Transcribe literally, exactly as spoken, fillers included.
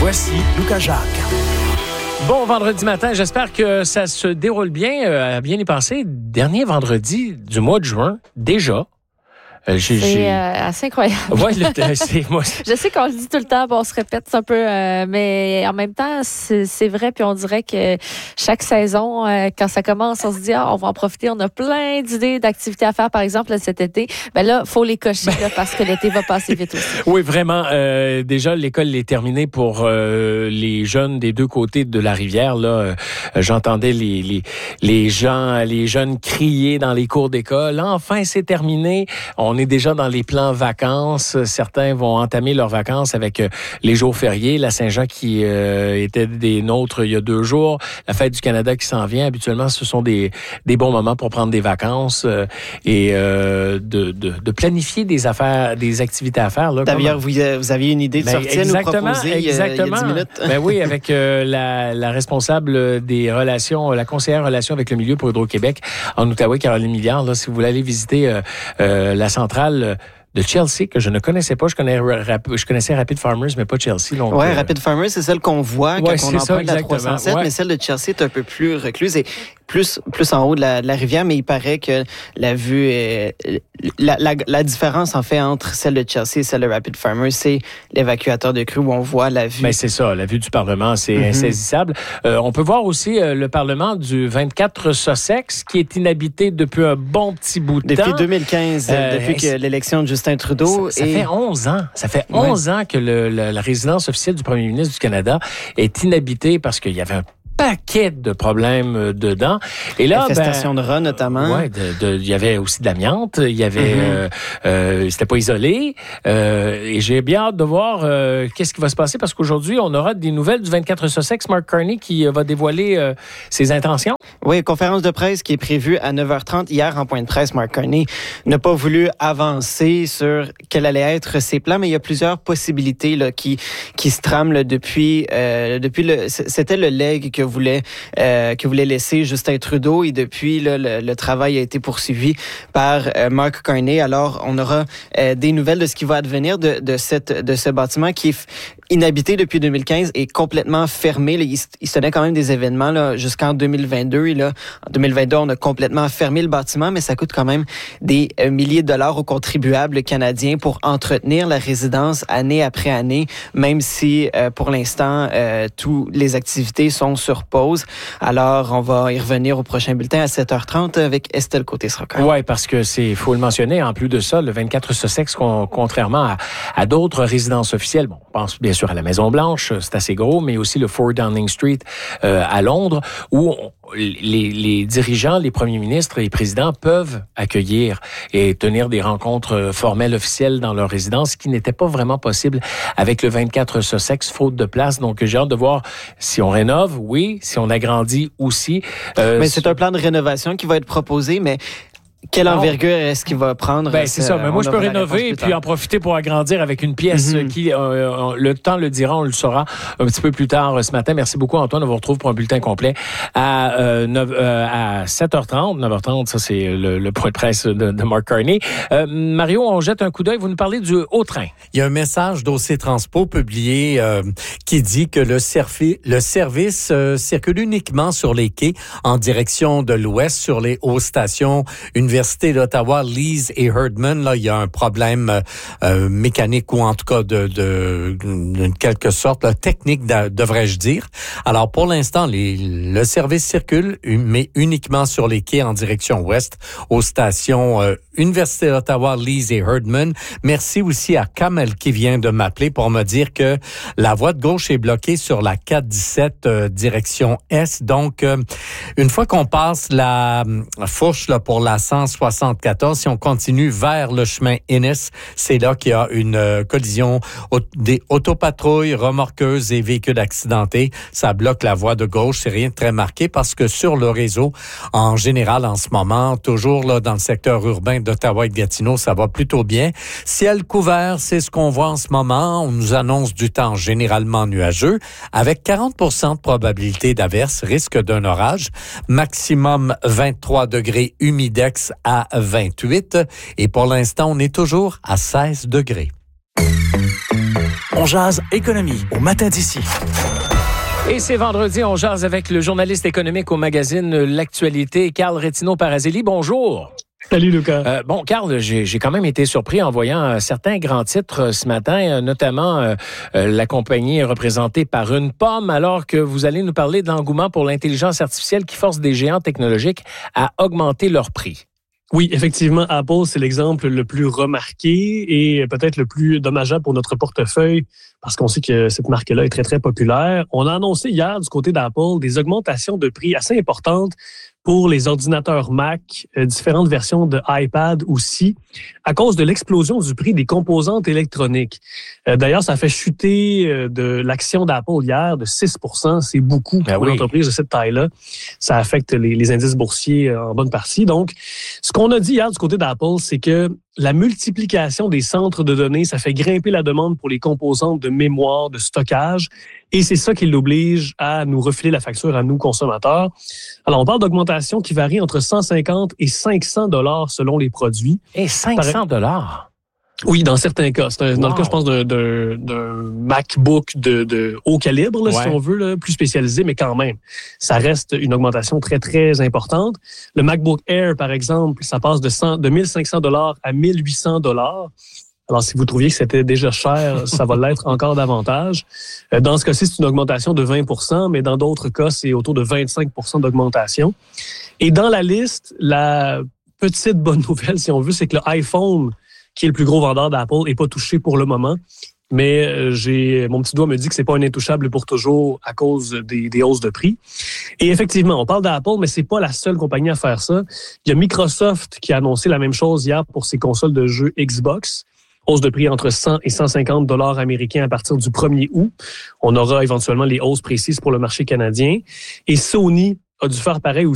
Voici Lucas Jacques. Bon vendredi matin, j'espère que ça se déroule bien, euh, à bien y penser. Dernier vendredi du mois de juin, déjà. Euh, j'ai, c'est j'ai... Euh, assez incroyable. Ouais, le, c'est, moi... Je sais qu'on le dit tout le temps, on se répète un peu, euh, mais en même temps, c'est, c'est vrai. Puis on dirait que chaque saison, euh, quand ça commence, on se dit, ah, on va en profiter. On a plein d'idées, d'activités à faire, par exemple, là, cet été. Ben là, faut les cocher là, parce que l'été va passer vite aussi. Oui, vraiment. Euh, déjà, l'école est terminée pour euh, les jeunes des deux côtés de la rivière. Là, euh, j'entendais les, les les gens, les jeunes crier dans les cours d'école. Enfin, c'est terminé. On On est déjà dans les plans vacances. Certains vont entamer leurs vacances avec euh, les jours fériés. La Saint-Jean qui euh, était des nôtres il y a deux jours. La Fête du Canada qui s'en vient. Habituellement, ce sont des, des bons moments pour prendre des vacances euh, et euh, de, de, de planifier des affaires, des activités à faire. Là, D'ailleurs, comme... vous, vous aviez une idée de ben, sortie à nous proposer exactement. Il y a dix minutes. Ben oui, avec euh, la, la responsable des relations, la conseillère relations avec le milieu pour Hydro-Québec en Outaouais, Caroline Milliard. Là, si vous voulez aller visiter euh, euh, la centrale de Chelsea, que je ne connaissais pas. Je, connais, je connaissais Rapid Farmers, mais pas Chelsea. Oui, euh... Rapid Farmers, c'est celle qu'on voit quand ouais, on emprunte la trois cent sept, ouais. Mais celle de Chelsea est un peu plus recluse et plus, plus en haut de la, de la rivière, mais il paraît que la vue est... La, la, la différence, en fait, entre celle de Chelsea et celle de Rapid Farmers, c'est l'évacuateur de crue où on voit la vue. Mais c'est ça, la vue du Parlement, c'est mm-hmm. insaisissable. Euh, on peut voir aussi euh, le Parlement du vingt-quatre Sussex, qui est inhabité depuis un bon petit bout de depuis temps. Depuis deux mille quinze, euh, depuis que l'élection de Justin Trudeau. Ça, ça et... fait onze ans. Ça fait onze ouais. ans que le, le, la résidence officielle du premier ministre du Canada est inhabitée parce qu'il y avait un paquet de problèmes dedans. Et là, Infestation ben, de rats, notamment. Ouais, il y avait aussi de l'amiante. Il y avait, mm-hmm. euh, euh, c'était pas isolé. Euh, et j'ai bien hâte de voir euh, qu'est-ce qui va se passer parce qu'aujourd'hui, on aura des nouvelles du vingt-quatre Sussex. Mark Carney qui euh, va dévoiler euh, ses intentions. Oui, conférence de presse qui est prévue à neuf heures trente. Hier, en point de presse, Mark Carney n'a pas voulu avancer sur quels allaient être ses plans, mais il y a plusieurs possibilités là, qui qui se trament là, depuis euh, depuis le c'était le leg que voulait euh, que voulait laisser Justin Trudeau et depuis là, le, le travail a été poursuivi par euh, Mark Carney. Alors on aura euh, des nouvelles de ce qui va advenir de de cette de ce bâtiment qui est inhabité depuis deux mille quinze et complètement fermé. Là, il, il se tenait quand même des événements là, jusqu'en deux mille vingt-deux. Et là, en deux mille vingt-deux, on a complètement fermé le bâtiment, mais ça coûte quand même des euh, milliers de dollars aux contribuables canadiens pour entretenir la résidence année après année, même si euh, pour l'instant, euh, toutes les activités sont sur pause. Alors, on va y revenir au prochain bulletin à sept heures trente avec Estelle Côté-Srocca. Oui, parce que c'est, faut le mentionner, en plus de ça, le vingt-quatre Sussex, con, contrairement à, à d'autres résidences officielles, bon, on pense bien sûr à la Maison-Blanche, c'est assez gros, mais aussi le four Downing Street euh, à Londres, où on, les, les dirigeants, les premiers ministres et les présidents peuvent accueillir et tenir des rencontres formelles officielles dans leur résidence, ce qui n'était pas vraiment possible avec le vingt-quatre Sussex, faute de place. Donc, j'ai hâte de voir si on rénove, oui, si on agrandit aussi. Euh, mais c'est un plan de rénovation qui va être proposé, mais quelle envergure est-ce qu'il va prendre? Ben, c'est ça. Mais moi, je peux rénover et puis en profiter pour agrandir avec une pièce mm-hmm. qui, euh, le temps le dira, on le saura un petit peu plus tard ce matin. Merci beaucoup, Antoine. On vous retrouve pour un bulletin complet à, euh, neuf, euh, à sept heures trente. neuf heures trente, ça, c'est le, le point de presse de, de Mark Carney. Euh, Mario, on jette un coup d'œil. Vous nous parlez du haut-train. Il y a un message d'O C Transpo publié euh, qui dit que le, serfi, le service euh, circule uniquement sur les quais en direction de l'ouest, sur les hautes stations universitaires. Université d'Ottawa, Lees et Herdman, là, il y a un problème euh, mécanique ou en tout cas de, de, de quelque sorte là, technique, de, devrais-je dire. Alors pour l'instant, les, le service circule, mais uniquement sur les quais en direction ouest, aux stations euh, Université d'Ottawa, Lees et Herdman. Merci aussi à Kamel qui vient de m'appeler pour me dire que la voie de gauche est bloquée sur la quatre dix-sept euh, direction est. Donc, euh, une fois qu'on passe la fourche là, pour la cent soixante-quatorze, si on continue vers le chemin Innis, c'est là qu'il y a une euh, collision, des autopatrouilles, remorqueuses et véhicules accidentés. Ça bloque la voie de gauche. C'est rien de très marqué parce que sur le réseau, en général, en ce moment, toujours là dans le secteur urbain d'Ottawa et de Gatineau, ça va plutôt bien. Ciel couvert, c'est ce qu'on voit en ce moment. On nous annonce du temps généralement nuageux avec quarante pour cent de probabilité d'averse, risque d'un orage. Maximum vingt-trois degrés, humidex à vingt-huit. Et pour l'instant, on est toujours à seize degrés. On jase économie au matin d'ici. Et c'est vendredi, on jase avec le journaliste économique au magazine L'Actualité, Carl Retino-Parazelli. Bonjour. Salut, Lucas. Euh, bon, Carl, j'ai, j'ai quand même été surpris en voyant euh, certains grands titres euh, ce matin, euh, notamment euh, euh, la compagnie est représentée par une pomme, alors que vous allez nous parler de l'engouement pour l'intelligence artificielle qui force des géants technologiques à augmenter leur prix. Oui, effectivement, Apple, c'est l'exemple le plus remarqué et peut-être le plus dommageable pour notre portefeuille parce qu'on sait que cette marque-là est très, très populaire. On a annoncé hier du côté d'Apple des augmentations de prix assez importantes pour les ordinateurs Mac, euh, différentes versions de iPad aussi, à cause de l'explosion du prix des composantes électroniques. Euh, d'ailleurs, ça a fait chuter euh, de l'action d'Apple hier de six pour cent. C'est beaucoup ben pour oui. une entreprise de cette taille-là. Ça affecte les, les indices boursiers en bonne partie. Donc, ce qu'on a dit hier du côté d'Apple, c'est que la multiplication des centres de données, ça fait grimper la demande pour les composantes de mémoire, de stockage, et c'est ça qui l'oblige à nous refiler la facture à nous, consommateurs. Alors, on parle d'augmentation qui varie entre cent cinquante et cinq cents dollars selon les produits. Et cinq cents dollars. Oui, dans certains cas. C'est un, wow. Dans le cas, je pense, d'un, d'un, d'un MacBook de, de haut calibre, là, ouais. si on veut, là, plus spécialisé, mais quand même, ça reste une augmentation très, très importante. Le MacBook Air, par exemple, ça passe de, cent, de mille cinq cents dollars à mille huit cents dollars. Alors, si vous trouviez que c'était déjà cher, ça va l'être encore davantage. Dans ce cas-ci, c'est une augmentation de vingt pour cent, mais dans d'autres cas, c'est autour de vingt-cinq pour cent d'augmentation. Et dans la liste, la petite bonne nouvelle, si on veut, c'est que le iPhone, qui est le plus gros vendeur d'Apple, n'est pas touché pour le moment. Mais j'ai mon petit doigt me dit que c'est pas un intouchable pour toujours à cause des, des hausses de prix. Et effectivement, on parle d'Apple, mais c'est pas la seule compagnie à faire ça. Il y a Microsoft qui a annoncé la même chose hier pour ses consoles de jeux Xbox. Hausse de prix entre cent et cent cinquante dollars américains à partir du premier août. On aura éventuellement les hausses précises pour le marché canadien. Et Sony a dû faire pareil aussi.